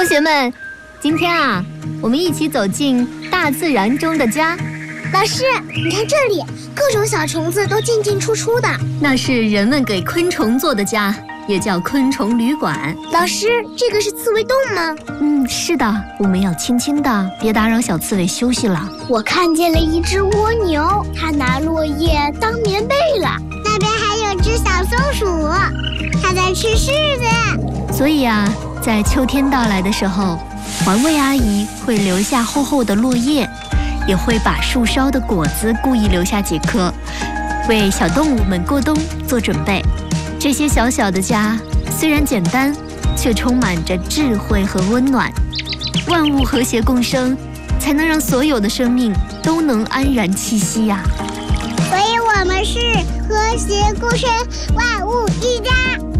同学们，今天啊，我们一起走进大自然中的家。 老师，你看这里，各种小虫子都进进出出的。 那是人们给昆虫做的家，也叫昆虫旅馆。 老师，这个是刺猬洞吗？ 是的，我们要轻轻的，别打扰小刺猬休息了。 我看见了一只蜗牛，它拿落叶当棉被了。那边还有只小松鼠，它在吃柿子。 所以啊，在秋天到来的时候，环卫阿姨会留下厚厚的落叶，也会把树梢的果子故意留下几颗，为小动物们过冬做准备。这些小小的家虽然简单，却充满着智慧和温暖。万物和谐共生，才能让所有的生命都能安然栖息呀。 所以我们是和谐共生，万物一家。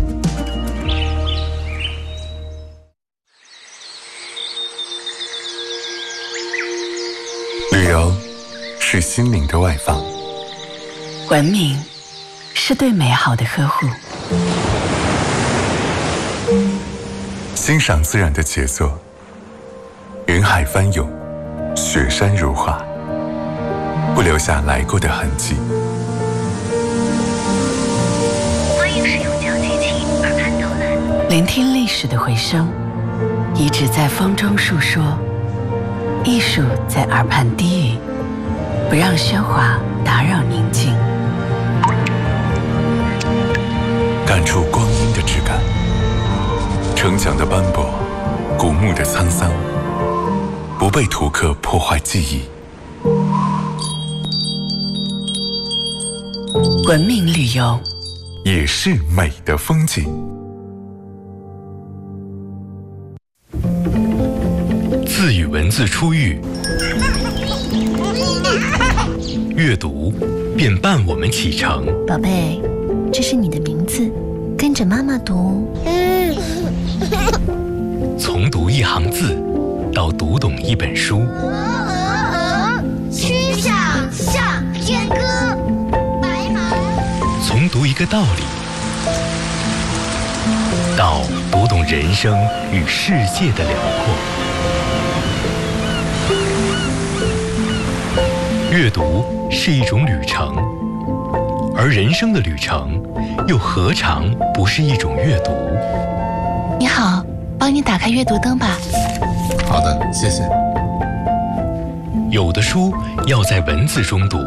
旅游是心灵的外放， 文明是对美好的呵护， 欣赏自然的杰作，云海翻涌，雪山如画，不留下来过的痕迹。 欢迎使用讲机器耳畔导览， 聆听历史的回声，遗址在风中述说，艺术在耳畔低语，不让喧哗打扰宁静， 感触光阴的质感，城墙的斑驳，古墓的沧桑，不被图刻破坏记忆。 文明旅游也是美的风景。 自与文字初遇，阅读便伴我们启程。 宝贝，这是你的名字，跟着妈妈读。 从读一行字到读懂一本书， 曲项向天歌，白马。 从读一个道理到读懂人生与世界的辽阔。阅读是一种旅程，而人生的旅程又何尝不是一种阅读？ 你好，帮你打开阅读灯吧。 好的，谢谢。 有的书要在文字中读，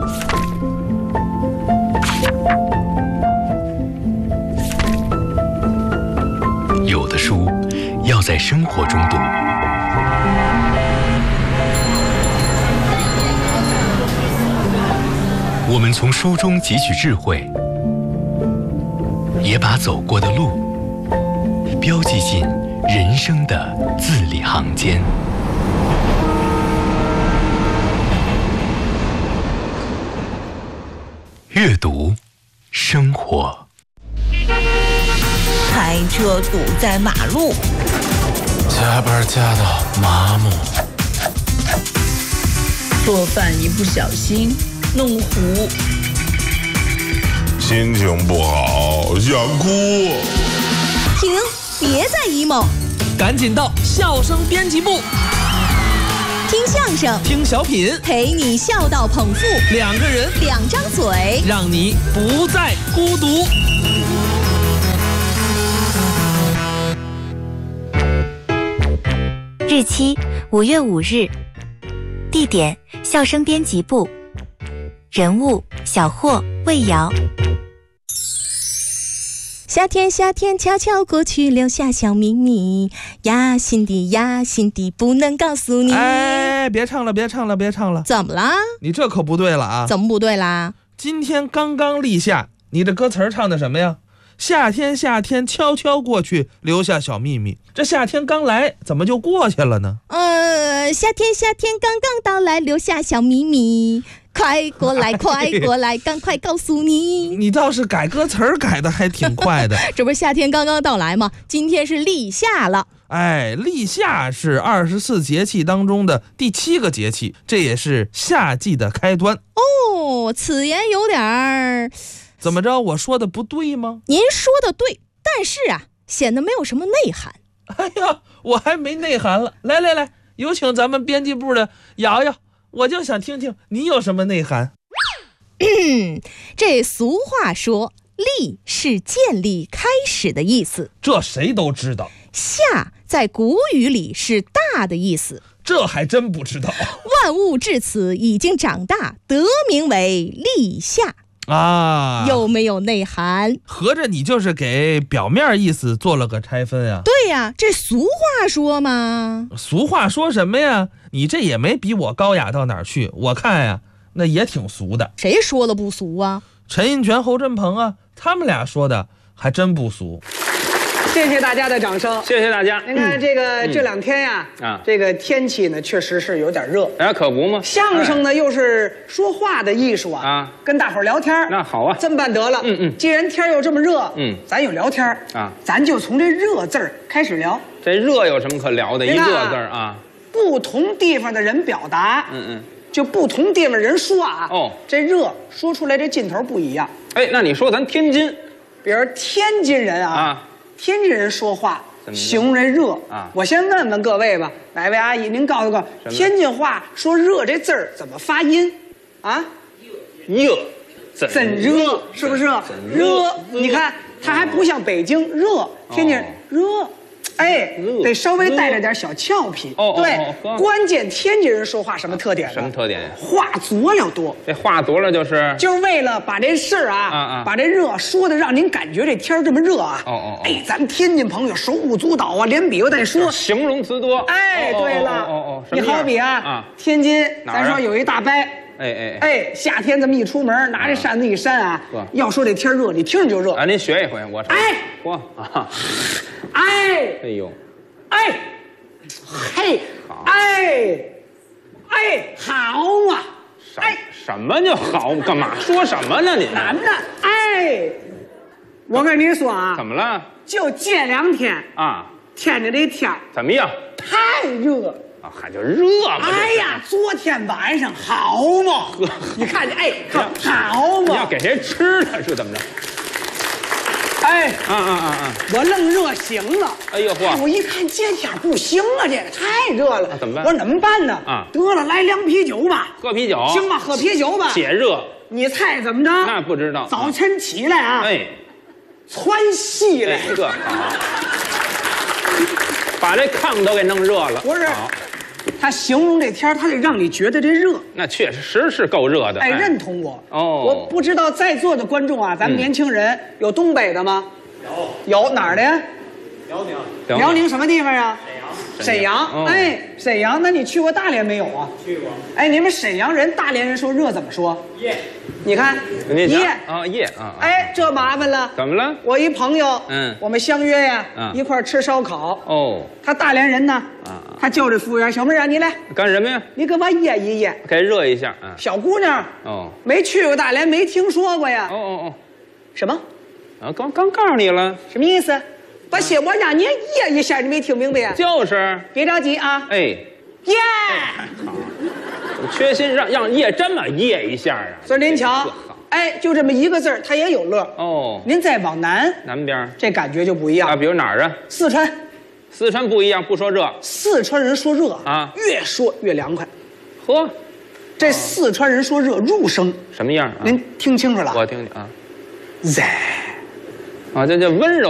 有的书要在生活中读。我们从书中汲取智慧，也把走过的路标记进人生的字里行间。阅读，生活。 开车堵在马路， 加班加到麻木， 做饭一不小心弄糊， 心情不好，想哭。 停，别再 emo， 赶紧到笑声编辑部， 听相声， 听小品， 陪你笑到捧腹， 两个人， 两张嘴， 让你不再孤独。 日期5月5日，地点笑声编辑部，人物小霍、魏瑶。 夏天，夏天悄悄过去，留下小秘密呀，心底呀，心底不能告诉你。 哎，别唱了，别唱了，别唱了！ 怎么啦？ 你这可不对了啊！ 怎么不对啦？ 今天刚刚立夏，你这歌词唱的什么呀？夏天，夏天悄悄过去，留下小秘密。这夏天刚来，怎么就过去了呢？ 夏天，夏天刚刚到来，留下小秘密。快过来，快过来，赶快告诉你。 你倒是改歌词改的还挺快的。 这不是夏天刚刚到来吗？今天是立夏了。 哎，立夏是24节气当中的第7个节气，这也是夏季的开端。 哦，此言有点儿…… 怎么着？我说的不对吗？ 您说的对，但是啊，显得没有什么内涵。 哎呀，我还没内涵了。来来来，有请咱们编辑部的瑶瑶，我就想听听你有什么内涵。 这俗话说，立是建立、开始的意思， 这谁都知道。 夏在古语里是大的意思， 这还真不知道。 万物至此已经长大，得名为立夏啊， 有没有内涵？ 合着你就是给表面意思做了个拆分啊？ 对呀，这俗话说嘛。 俗话说什么呀？你这也没比我高雅到哪儿去，我看呀，那也挺俗的。 谁说了不俗啊？ 陈印泉、侯振鹏啊，他们俩说的还真不俗。 谢谢大家的掌声， 谢谢大家。 您看这个这两天呀，这个天气呢确实是有点热。 哎，可不吗？ 相声呢又是说话的艺术啊，跟大伙儿聊天。 那好啊， 这么办得了。既然天又这么热，咱有聊天啊， 咱就从这热字儿开始聊。 这热有什么可聊的？一热字儿啊， 不同地方的人表达，就不同地方人说啊，这热说出来这劲头不一样。 哎，那你说咱天津， 比如天津人啊。天津人说话形容这热啊，我先问问各位吧，哪位阿姨，您告诉我，天津话说热这字儿怎么发音啊？ 热， 怎热？是不是？热，你看它还不像北京热，天津热。哎，得稍微带着点小俏皮。对，关键天津人说话什么特点？ 什么特点呀？ 话佐料多。 这话佐料就是为了把这事儿啊，把这热说的让您感觉这天这么热啊。哎，咱们天津朋友手舞足蹈啊，连比划带说， 形容词多。 哎，对了，你好比啊，天津咱说有一大伯。哎，夏天这么一出门，拿着扇子一扇啊，要说这天热，你听着就热啊。您学一回，我哎， 嚯啊，哎呦， 哎，嘿，哎，好嘛， 哎，什么叫好？干嘛说什么呢？你男的，哎，我跟你说啊， 怎么了？ 就这两天啊， 天津这天怎么样？ 太热。 还就热嘛！ 哎呀，昨天晚上好嘛！你看见哎，好嘛！ 你要给谁吃的？是怎么着？ 哎， 我愣热醒了。 哎呦嚯！ 我一看这天不行啊，这个太热了。 怎么办？ 我说怎么办呢？得了，来凉啤酒吧。 喝啤酒？ 行吧，喝啤酒吧。 解热。 你猜怎么着？ 那不知道。 早晨起来啊，窜稀来。 这好，把这炕都给弄热了。 不是。他形容这天，他得让你觉得这热， 那确实是够热的。 哎，认同我哦。 我不知道在座的观众啊，咱们年轻人有东北的吗？有哪儿的呀？辽宁什么地方啊？沈阳。哎，沈阳，那你去过大连没有啊？ 去过。 哎，你们沈阳人、大连人说热怎么说？ 夜。 你看， 夜啊夜啊。 哎，这麻烦了。 怎么了？ 我一朋友，我们相约呀，一块吃烧烤。 哦。 他大连人呢，他叫这服务员小妹儿啊，你来干什么呀？ 你给我掖一掖， 给热一下啊。 小姑娘，没去过大连，没听说过呀。什么？ 啊，刚告诉你了， 什么意思？把血我让你掖一下，你没听明白呀？ 就是， 别着急啊。 哎， 掖。 好，我缺心让掖这么掖一下啊。 所以您瞧，哎，就这么一个字儿，它也有乐。您再往南边， 这感觉就不一样啊。比如哪儿啊？ 四川。 四川不一样，不说热。 四川人说热啊， 越说越凉快。 呵， 这四川人说热入声什么样？ 您听清楚了？ 我听听啊。 在。 啊，这叫温柔。